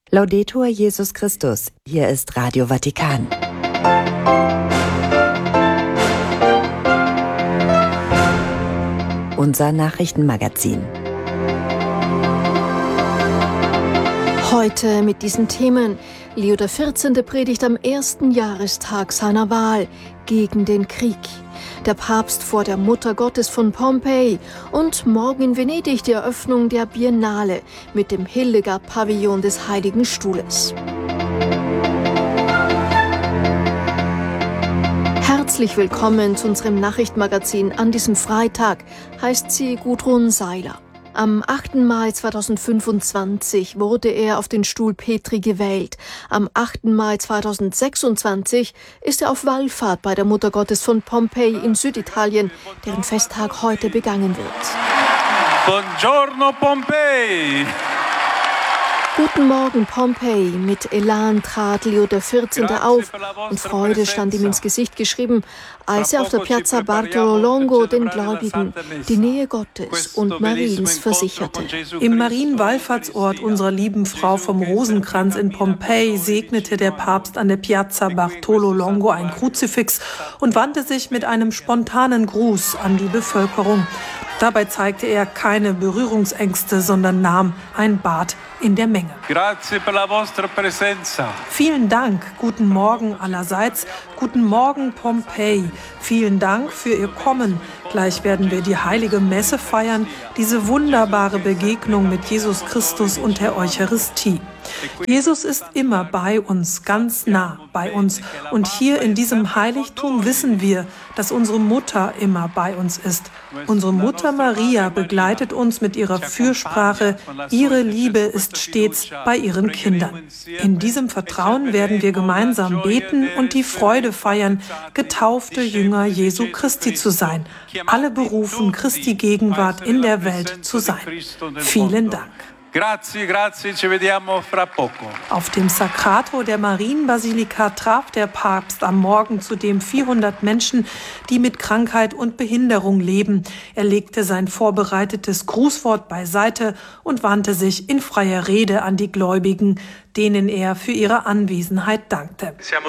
Laudetur Jesus Christus, hier ist Radio Vatikan. Unser Nachrichtenmagazin. Heute mit diesen Themen. Leo XIV. Predigt am ersten Jahrestag seiner Wahl gegen den Krieg. Der Papst vor der Mutter Gottes von Pompeji und morgen in Venedig die Eröffnung der Biennale mit dem Hildegard-Pavillon des Heiligen Stuhles. Herzlich willkommen zu unserem Nachrichtenmagazin an diesem Freitag, heißt sie Gudrun Seiler. Am 8. Mai 2025 wurde er auf den Stuhl Petri gewählt. Am 8. Mai 2026 ist er auf Wallfahrt bei der Mutter Gottes von Pompeji in Süditalien, deren Festtag heute begangen wird. Buongiorno Pompeji! Guten Morgen Pompeji. Mit Elan trat Leo XIV. Auf und Freude stand ihm ins Gesicht geschrieben, als er auf der Piazza Bartolo Longo den Gläubigen die Nähe Gottes und Mariens versicherte. Im Marienwallfahrtsort unserer lieben Frau vom Rosenkranz in Pompeji segnete der Papst an der Piazza Bartolo Longo ein Kruzifix und wandte sich mit einem spontanen Gruß an die Bevölkerung. Dabei zeigte er keine Berührungsängste, sondern nahm ein Bad in der Menge. Grazie per la vostra presenza. Vielen Dank, guten Morgen allerseits, guten Morgen Pompeji. Vielen Dank für Ihr Kommen. Gleich werden wir die heilige Messe feiern, diese wunderbare Begegnung mit Jesus Christus und der Eucharistie. Jesus ist immer bei uns, ganz nah bei uns. Und hier in diesem Heiligtum wissen wir, dass unsere Mutter immer bei uns ist. Unsere Mutter Maria begleitet uns mit ihrer Fürsprache. Ihre Liebe ist stets bei ihren Kindern. In diesem Vertrauen werden wir gemeinsam beten und die Freude feiern, getaufte Jünger Jesu Christi zu sein. Alle berufen, Christi Gegenwart in der Welt zu sein. Vielen Dank. Grazie, ci vediamo fra poco. Auf dem Sacrato der Marienbasilika traf der Papst am Morgen zudem 400 Menschen, die mit Krankheit und Behinderung leben. Er legte sein vorbereitetes Grußwort beiseite und wandte sich in freier Rede an die Gläubigen, denen er für ihre Anwesenheit dankte.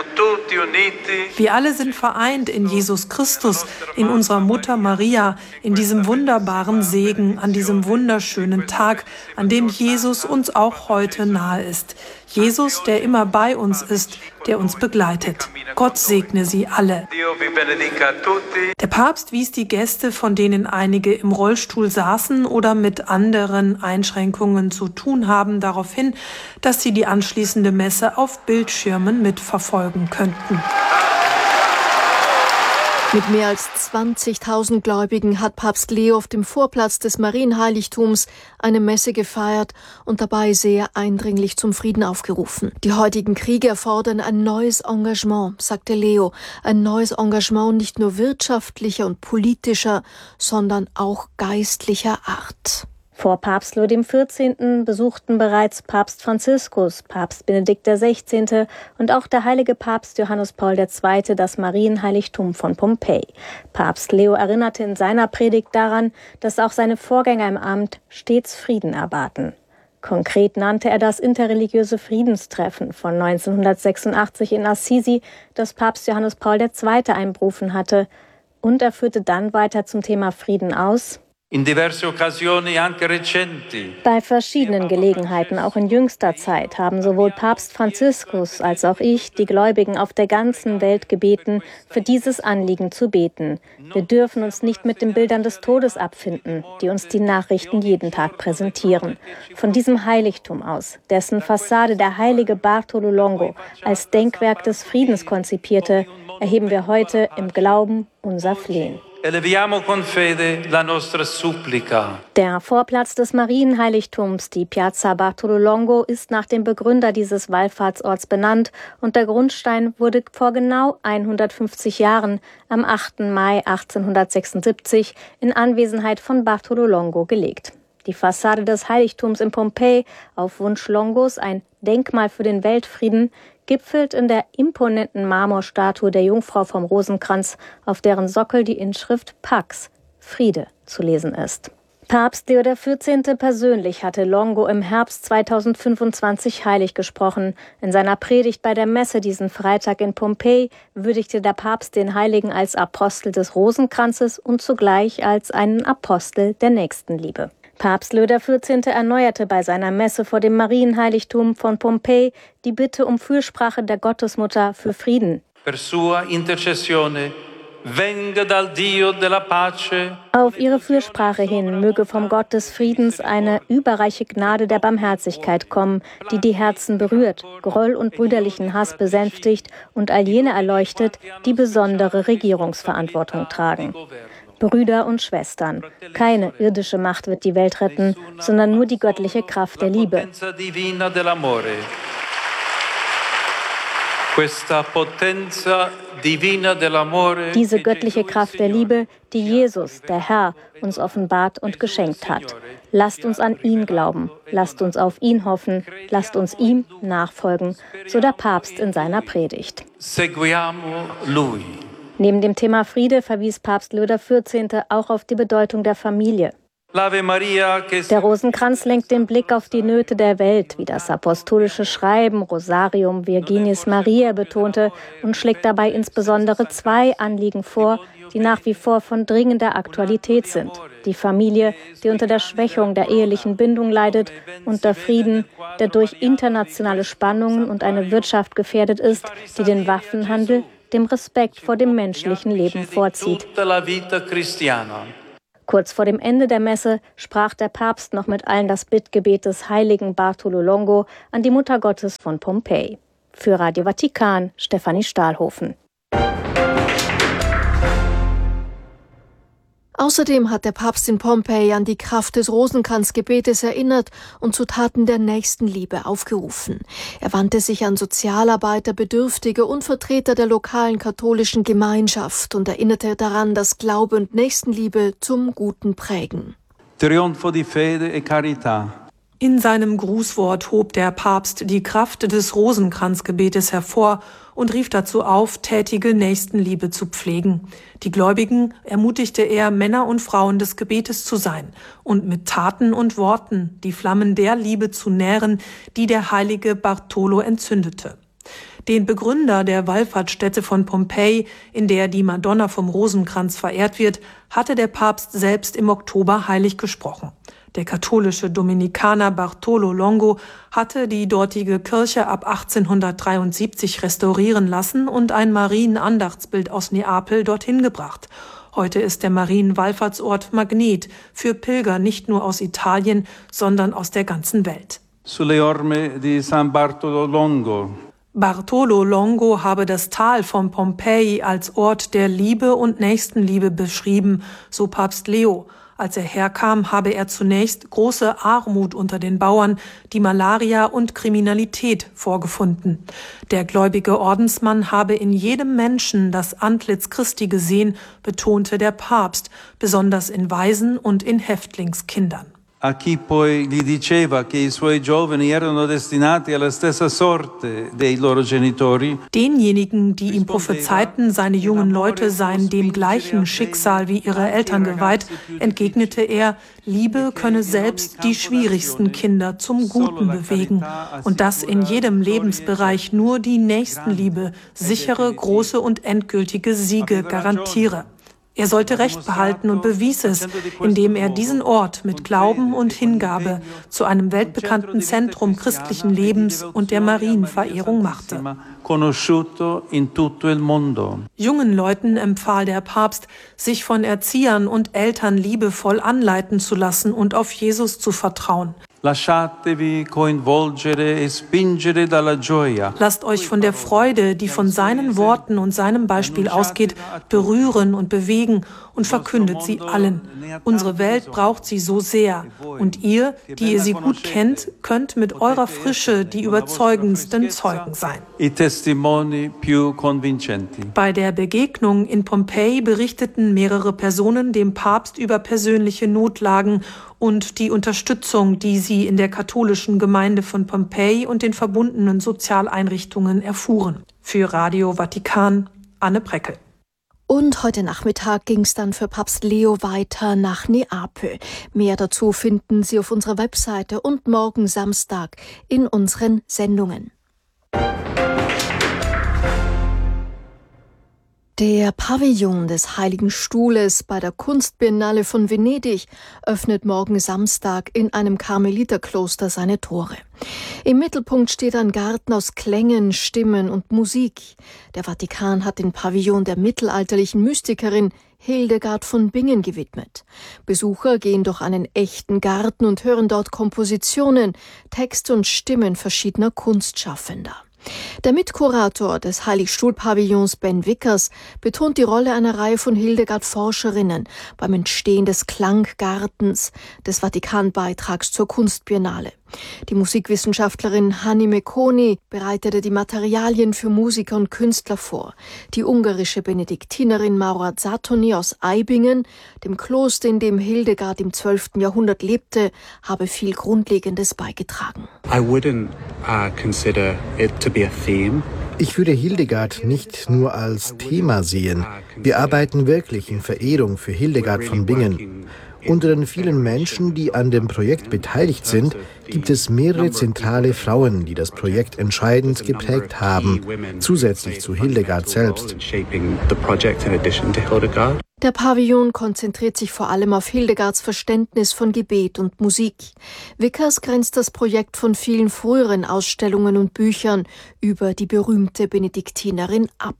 Wir alle sind vereint in Jesus Christus, in unserer Mutter Maria, in diesem wunderbaren Segen, an diesem wunderschönen Tag, an dem Jesus uns auch heute nahe ist. Jesus, der immer bei uns ist, der uns begleitet. Gott segne sie alle. Der Papst wies die Gäste, von denen einige im Rollstuhl saßen oder mit anderen Einschränkungen zu tun haben, darauf hin, dass sie die anschließende Messe auf Bildschirmen mitverfolgen könnten. Mit mehr als 20.000 Gläubigen hat Papst Leo auf dem Vorplatz des Marienheiligtums eine Messe gefeiert und dabei sehr eindringlich zum Frieden aufgerufen. Die heutigen Kriege erfordern ein neues Engagement, sagte Leo. Ein neues Engagement nicht nur wirtschaftlicher und politischer, sondern auch geistlicher Art. Vor Papst Leo XIV. Besuchten bereits Papst Franziskus, Papst Benedikt XVI. Und auch der heilige Papst Johannes Paul II. Das Marienheiligtum von Pompeji. Papst Leo erinnerte in seiner Predigt daran, dass auch seine Vorgänger im Amt stets Frieden erbaten. Konkret nannte er das interreligiöse Friedenstreffen von 1986 in Assisi, das Papst Johannes Paul II. Einberufen hatte. Und er führte dann weiter zum Thema Frieden aus: Bei verschiedenen Gelegenheiten, auch in jüngster Zeit, haben sowohl Papst Franziskus als auch ich die Gläubigen auf der ganzen Welt gebeten, für dieses Anliegen zu beten. Wir dürfen uns nicht mit den Bildern des Todes abfinden, die uns die Nachrichten jeden Tag präsentieren. Von diesem Heiligtum aus, dessen Fassade der heilige Bartolo Longo als Denkwerk des Friedens konzipierte, erheben wir heute im Glauben unser Flehen. Der Vorplatz des Marienheiligtums, die Piazza Bartolo Longo, ist nach dem Begründer dieses Wallfahrtsorts benannt und der Grundstein wurde vor genau 150 Jahren am 8. Mai 1876 in Anwesenheit von Bartolo Longo gelegt. Die Fassade des Heiligtums in Pompeji, auf Wunsch Longos ein Denkmal für den Weltfrieden, gipfelt in der imponenten Marmorstatue der Jungfrau vom Rosenkranz, auf deren Sockel die Inschrift Pax, Friede, zu lesen ist. Papst Leo XIV. Persönlich hatte Longo im Herbst 2025 heilig gesprochen. In seiner Predigt bei der Messe diesen Freitag in Pompeji würdigte der Papst den Heiligen als Apostel des Rosenkranzes und zugleich als einen Apostel der Nächstenliebe. Papst Leo XIV. Erneuerte bei seiner Messe vor dem Marienheiligtum von Pompeji die Bitte um Fürsprache der Gottesmutter für Frieden. Per sua intercessione venga dal Dio della pace. Auf ihre Fürsprache hin möge vom Gott des Friedens eine überreiche Gnade der Barmherzigkeit kommen, die die Herzen berührt, Groll und brüderlichen Hass besänftigt und all jene erleuchtet, die besondere Regierungsverantwortung tragen. Brüder und Schwestern, keine irdische Macht wird die Welt retten, sondern nur die göttliche Kraft der Liebe. Diese göttliche Kraft der Liebe, die Jesus, der Herr, uns offenbart und geschenkt hat. Lasst uns an ihn glauben, lasst uns auf ihn hoffen, lasst uns ihm nachfolgen, so der Papst in seiner Predigt. Seguiamo lui. Neben dem Thema Friede verwies Papst Leo XIV. Auch auf die Bedeutung der Familie. Der Rosenkranz lenkt den Blick auf die Nöte der Welt, wie das apostolische Schreiben Rosarium Virginis Mariae betonte, und schlägt dabei insbesondere zwei Anliegen vor, die nach wie vor von dringender Aktualität sind. Die Familie, die unter der Schwächung der ehelichen Bindung leidet, und der Frieden, der durch internationale Spannungen und eine Wirtschaft gefährdet ist, die den Waffenhandel dem Respekt vor dem menschlichen Leben vorzieht. Kurz vor dem Ende der Messe sprach der Papst noch mit allen das Bittgebet des heiligen Bartolo Longo an die Mutter Gottes von Pompeji. Für Radio Vatikan, Stefanie Stahlhofen. Außerdem hat der Papst in Pompeji an die Kraft des Rosenkranzgebetes erinnert und zu Taten der Nächstenliebe aufgerufen. Er wandte sich an Sozialarbeiter, Bedürftige und Vertreter der lokalen katholischen Gemeinschaft und erinnerte daran, dass Glaube und Nächstenliebe zum Guten prägen. Trionfo di fede e carità. In seinem Grußwort hob der Papst die Kraft des Rosenkranzgebetes hervor und rief dazu auf, tätige Nächstenliebe zu pflegen. Die Gläubigen ermutigte er, Männer und Frauen des Gebetes zu sein und mit Taten und Worten die Flammen der Liebe zu nähren, die der heilige Bartolo entzündete. Den Begründer der Wallfahrtsstätte von Pompeji, in der die Madonna vom Rosenkranz verehrt wird, hatte der Papst selbst im Oktober heilig gesprochen. Der katholische Dominikaner Bartolo Longo hatte die dortige Kirche ab 1873 restaurieren lassen und ein Marienandachtsbild aus Neapel dorthin gebracht. Heute ist der Marienwallfahrtsort Magnet für Pilger nicht nur aus Italien, sondern aus der ganzen Welt. Sulle orme di San Bartolo Longo. Bartolo Longo habe das Tal von Pompeji als Ort der Liebe und Nächstenliebe beschrieben, so Papst Leo. Als er herkam, habe er zunächst große Armut unter den Bauern, die Malaria und Kriminalität vorgefunden. Der gläubige Ordensmann habe in jedem Menschen das Antlitz Christi gesehen, betonte der Papst, besonders in Waisen und in Häftlingskindern. A chi poi gli diceva che i suoi giovani erano destinati alla stessa sorte dei loro genitori. Denjenigen, die ihm prophezeiten, seine jungen Leute seien dem gleichen Schicksal wie ihre Eltern geweiht, entgegnete er, Liebe könne selbst die schwierigsten Kinder zum Guten bewegen und dass in jedem Lebensbereich nur die Nächstenliebe sichere, große und endgültige Siege garantiere. Er sollte Recht behalten und bewies es, indem er diesen Ort mit Glauben und Hingabe zu einem weltbekannten Zentrum christlichen Lebens und der Marienverehrung machte. Jungen Leuten empfahl der Papst, sich von Erziehern und Eltern liebevoll anleiten zu lassen und auf Jesus zu vertrauen. Lasciatevi coinvolgere e spingere dalla gioia. Lasst euch von der Freude, die von seinen Worten und seinem Beispiel ausgeht, berühren und bewegen und verkündet sie allen. Unsere Welt braucht sie so sehr. Und ihr, die ihr sie gut kennt, könnt mit eurer Frische die überzeugendsten Zeugen sein. I testimoni più convincenti. Bei der Begegnung in Pompeji berichteten mehrere Personen dem Papst über persönliche Notlagen und die Unterstützung, die sie in der katholischen Gemeinde von Pompeji und den verbundenen Sozialeinrichtungen erfuhren. Für Radio Vatikan, Anne Breckel. Und heute Nachmittag ging es dann für Papst Leo weiter nach Neapel. Mehr dazu finden Sie auf unserer Webseite und morgen Samstag in unseren Sendungen. Der Pavillon des Heiligen Stuhles bei der Kunstbiennale von Venedig öffnet morgen Samstag in einem Karmeliterkloster seine Tore. Im Mittelpunkt steht ein Garten aus Klängen, Stimmen und Musik. Der Vatikan hat den Pavillon der mittelalterlichen Mystikerin Hildegard von Bingen gewidmet. Besucher gehen durch einen echten Garten und hören dort Kompositionen, Texte und Stimmen verschiedener Kunstschaffender. Der Mitkurator des Heiligstuhl-Pavillons Ben Vickers betont die Rolle einer Reihe von Hildegard-Forscherinnen beim Entstehen des Klanggartens, des Vatikan-Beitrags zur Kunstbiennale. Die Musikwissenschaftlerin Hanni Mekoni bereitete die Materialien für Musiker und Künstler vor. Die ungarische Benediktinerin Maura Zatoni aus Eibingen, dem Kloster, in dem Hildegard im 12. Jahrhundert lebte, habe viel Grundlegendes beigetragen. Ich würde Hildegard nicht nur als Thema sehen. Wir arbeiten wirklich in Verehrung für Hildegard von Bingen. Unter den vielen Menschen, die an dem Projekt beteiligt sind, gibt es mehrere zentrale Frauen, die das Projekt entscheidend geprägt haben, zusätzlich zu Hildegard selbst. Der Pavillon konzentriert sich vor allem auf Hildegards Verständnis von Gebet und Musik. Vickers grenzt das Projekt von vielen früheren Ausstellungen und Büchern über die berühmte Benediktinerin ab.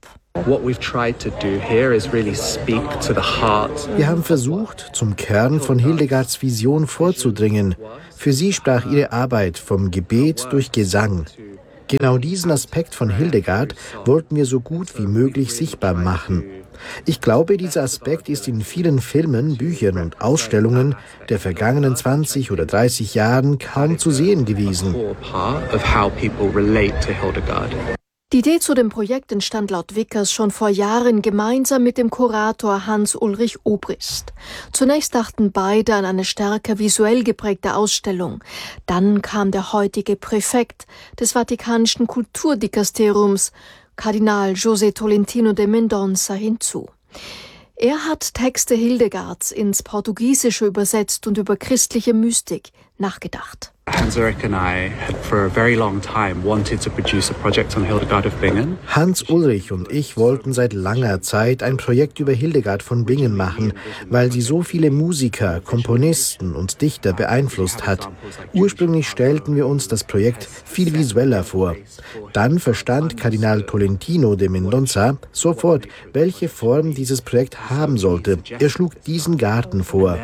Wir haben versucht, zum Kern von Hildegards Vision vorzudringen. Für sie sprach ihre Arbeit vom Gebet durch Gesang. Genau diesen Aspekt von Hildegard wollten wir so gut wie möglich sichtbar machen. Ich glaube, dieser Aspekt ist in vielen Filmen, Büchern und Ausstellungen der vergangenen 20 oder 30 Jahren kaum zu sehen gewesen. Die Idee zu dem Projekt entstand laut Vickers schon vor Jahren gemeinsam mit dem Kurator Hans-Ulrich Obrist. Zunächst dachten beide an eine stärker visuell geprägte Ausstellung. Dann kam der heutige Präfekt des Vatikanischen Kulturdikasteriums, Kardinal José Tolentino de Mendonça, hinzu. Er hat Texte Hildegards ins Portugiesische übersetzt und über christliche Mystik nachgedacht. Hans-Ulrich und ich wollten seit langer Zeit ein Projekt über Hildegard von Bingen machen, weil sie so viele Musiker, Komponisten und Dichter beeinflusst hat. Ursprünglich stellten wir uns das Projekt viel visueller vor. Dann verstand Kardinal Tolentino de Mendonça sofort, welche Form dieses Projekt haben sollte. Er schlug diesen Garten vor.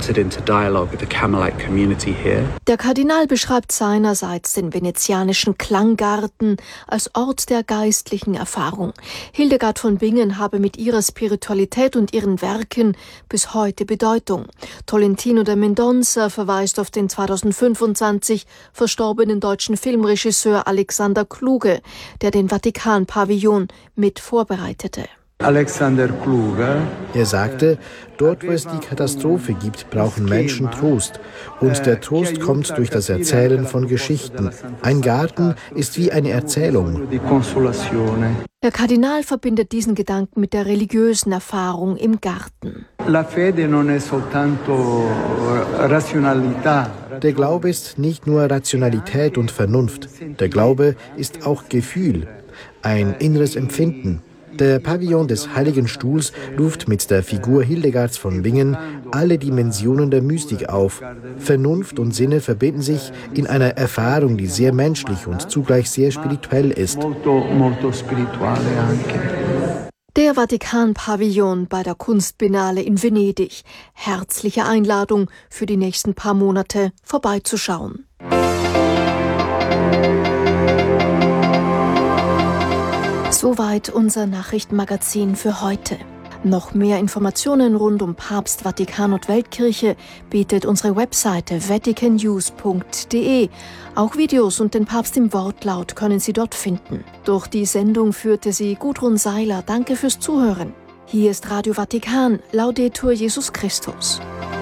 Der Kardinal beschreibt seinerseits den venezianischen Klanggarten als Ort der geistlichen Erfahrung. Hildegard von Bingen habe mit ihrer Spiritualität und ihren Werken bis heute Bedeutung. Tolentino de Mendonça verweist auf den 2025 verstorbenen deutschen Filmregisseur Alexander Kluge, der den Vatikan-Pavillon mit vorbereitete. Alexander Kluge. Er sagte, dort wo es die Katastrophe gibt, brauchen Menschen Trost. Und der Trost kommt durch das Erzählen von Geschichten. Ein Garten ist wie eine Erzählung. Der Kardinal verbindet diesen Gedanken mit der religiösen Erfahrung im Garten. Der Glaube ist nicht nur Rationalität und Vernunft. Der Glaube ist auch Gefühl, ein inneres Empfinden. Der Pavillon des Heiligen Stuhls ruft mit der Figur Hildegards von Bingen alle Dimensionen der Mystik auf. Vernunft und Sinne verbinden sich in einer Erfahrung, die sehr menschlich und zugleich sehr spirituell ist. Der Vatikan-Pavillon bei der Kunstbiennale in Venedig. Herzliche Einladung, für die nächsten paar Monate vorbeizuschauen. Soweit unser Nachrichtenmagazin für heute. Noch mehr Informationen rund um Papst, Vatikan und Weltkirche bietet unsere Webseite vaticannews.de. Auch Videos und den Papst im Wortlaut können Sie dort finden. Durch die Sendung führte sie Gudrun Seiler. Danke fürs Zuhören. Hier ist Radio Vatikan. Laudetur Jesus Christus.